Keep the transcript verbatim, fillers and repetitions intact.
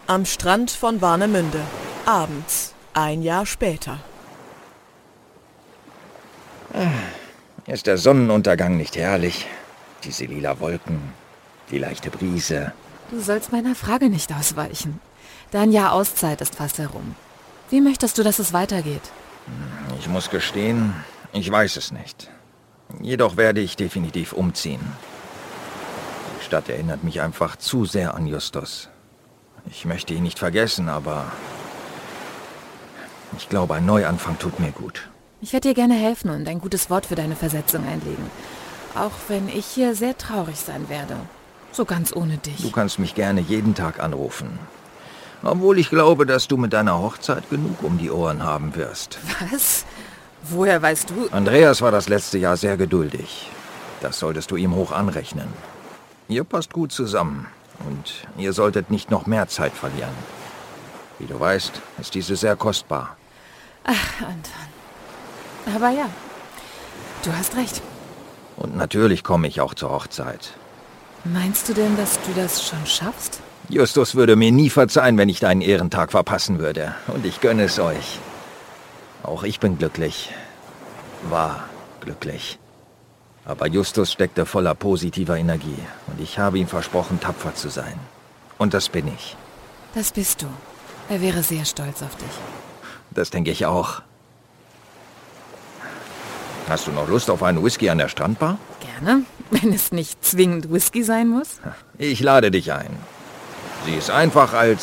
Am Strand von Warnemünde. Abends. Ein Jahr später. Ist der Sonnenuntergang nicht herrlich? Diese lila Wolken, die leichte Brise. Du sollst meiner Frage nicht ausweichen. Dein Jahr Auszeit ist fast herum. Wie möchtest du, dass es weitergeht? Ich muss gestehen, ich weiß es nicht. Jedoch werde ich definitiv umziehen. Die Stadt erinnert mich einfach zu sehr an Justus. Ich möchte ihn nicht vergessen, aber ich glaube, ein Neuanfang tut mir gut. Ich werde dir gerne helfen und ein gutes Wort für deine Versetzung einlegen. Auch wenn ich hier sehr traurig sein werde. So ganz ohne dich. Du kannst mich gerne jeden Tag anrufen. Obwohl ich glaube, dass du mit deiner Hochzeit genug um die Ohren haben wirst. Was? Woher weißt du? Andreas war das letzte Jahr sehr geduldig. Das solltest du ihm hoch anrechnen. Ihr passt gut zusammen und ihr solltet nicht noch mehr Zeit verlieren. Wie du weißt, ist diese sehr kostbar. Ach, Anton. Aber ja, du hast recht. Und natürlich komme ich auch zur Hochzeit. Meinst du denn, dass du das schon schaffst? Justus würde mir nie verzeihen, wenn ich deinen Ehrentag verpassen würde. Und ich gönne es euch. Auch ich bin glücklich. War glücklich. Aber Justus steckte voller positiver Energie. Und ich habe ihm versprochen, tapfer zu sein. Und das bin ich. Das bist du. Er wäre sehr stolz auf dich. Das denke ich auch. Hast du noch Lust auf einen Whisky an der Strandbar? Gerne, wenn es nicht zwingend Whisky sein muss. Ich lade dich ein. Sie ist einfach als